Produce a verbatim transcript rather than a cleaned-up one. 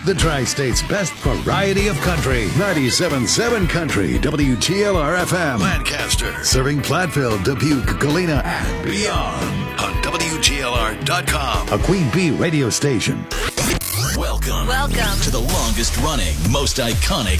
The Tri-State's best variety of country. ninety-seven point seven Country, W G L R F M. Lancaster. Serving Platteville, Dubuque, Galena, and beyond. On W G L R dot com. A Queen Bee radio station. Welcome. Welcome to the longest running, most iconic